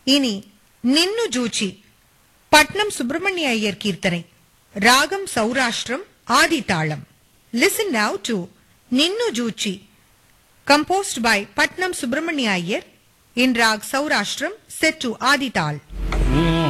இனி நின்னு ஜூச்சி பட்னம் சுப்பிரமணிய ஐயர் கீர்த்தனை ராகம் சௌராஷ்டிரம் ஆதி தாளம். லிசன் நவ் டு நின்னு Juche composed by Patnam Subramania Iyer in rag Saurashtram set to Adi Tal.